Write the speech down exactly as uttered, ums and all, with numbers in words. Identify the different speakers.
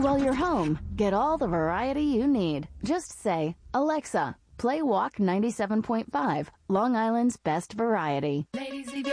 Speaker 1: While you're home, get all the variety you need. Just say, Alexa, play Walk ninety-seven point five, Long Island's best variety.
Speaker 2: Ladies, leave your